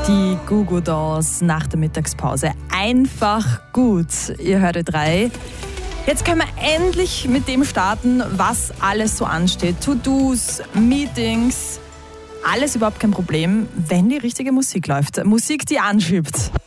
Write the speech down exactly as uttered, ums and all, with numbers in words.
Die Goo Goo Dolls nach der Mittagspause. Einfach gut. Ihr hört drei. Jetzt können wir endlich mit dem starten, was alles so ansteht. To-Dos, Meetings, alles überhaupt kein Problem, wenn die richtige Musik läuft. Musik, die anschiebt.